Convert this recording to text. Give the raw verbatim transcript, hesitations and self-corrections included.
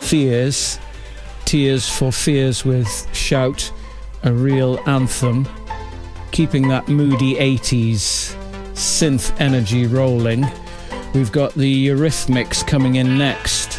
Fears, Tears for Fears with Shout, a real anthem, keeping that moody eighties synth energy rolling. We've got the Eurythmics coming in next.